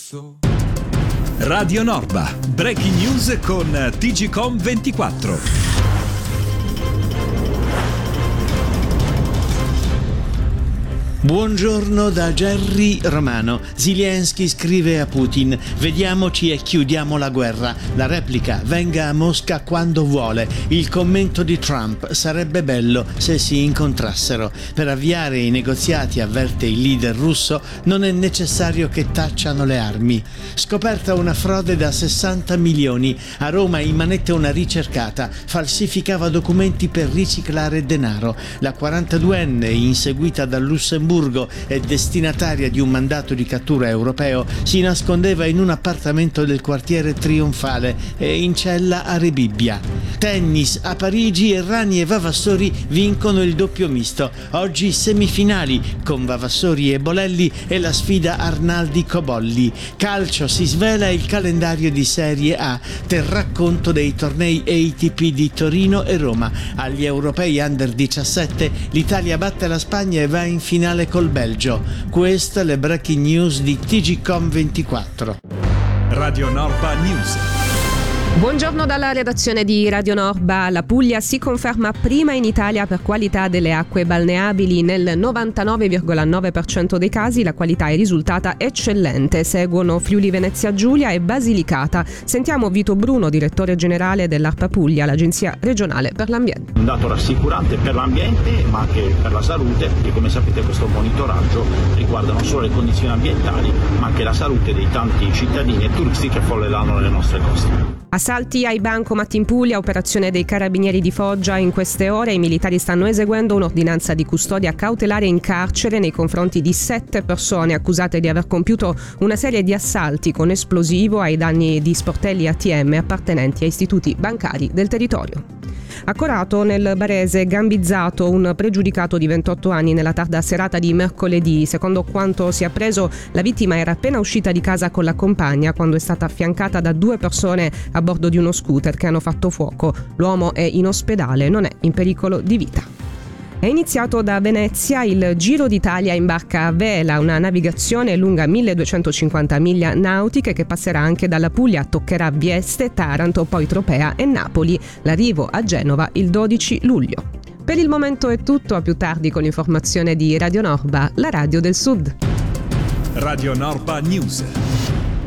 Radio Norba, breaking news con TGcom24. Buongiorno da Gerry Romano. Zelensky scrive a Putin: vediamoci e chiudiamo la guerra. La replica: venga a Mosca quando vuole. Il commento di Trump: sarebbe bello se si incontrassero. Per avviare i negoziati, avverte il leader russo, non è necessario che tacciano le armi. Scoperta una frode da 60 milioni. A Roma in manette una ricercata. Falsificava documenti per riciclare denaro. La 42enne, inseguita dal Lussemburgo e destinataria di un mandato di cattura europeo, si nascondeva in un appartamento del quartiere Trionfale e in cella a Rebibbia. Tennis a Parigi, Errani e Vavassori vincono il doppio misto. Oggi semifinali con Vavassori e Bolelli e la sfida Arnaldi-Cobolli. Calcio, si svela il calendario di Serie A. Terrà conto dei tornei ATP di Torino e Roma. Agli europei Under 17 l'Italia batte la Spagna e va in finale col Belgio. Queste le breaking news di TGcom24. Radio Norba News. Buongiorno dalla redazione di Radio Norba. La Puglia si conferma prima in Italia per qualità delle acque balneabili. Nel 99,9% dei casi la qualità è risultata eccellente. Seguono Friuli Venezia Giulia e Basilicata. Sentiamo Vito Bruno, direttore generale dell'ARPA Puglia, l'agenzia regionale per l'ambiente. Un dato rassicurante per l'ambiente ma anche per la salute, e come sapete questo monitoraggio riguarda non solo le condizioni ambientali ma anche la salute dei tanti cittadini e turisti che affolleranno le nostre coste. Assalti ai bancomat in Puglia, operazione dei carabinieri di Foggia. In queste ore i militari stanno eseguendo un'ordinanza di custodia cautelare in carcere nei confronti di 7 persone accusate di aver compiuto una serie di assalti con esplosivo ai danni di sportelli ATM appartenenti a istituti bancari del territorio. A Corato, nel Barese, gambizzato un pregiudicato di 28 anni nella tarda serata di mercoledì. Secondo quanto si è appreso, la vittima era appena uscita di casa con la compagna quando è stata affiancata da 2 persone a bordo di uno scooter che hanno fatto fuoco. L'uomo è in ospedale, non è in pericolo di vita. È iniziato da Venezia il Giro d'Italia in barca a vela, una navigazione lunga 1250 miglia nautiche che passerà anche dalla Puglia, toccherà Vieste, Taranto, poi Tropea e Napoli. L'arrivo a Genova il 12 luglio. Per il momento è tutto, a più tardi con l'informazione di Radio Norba, la radio del Sud. Radio Norba News.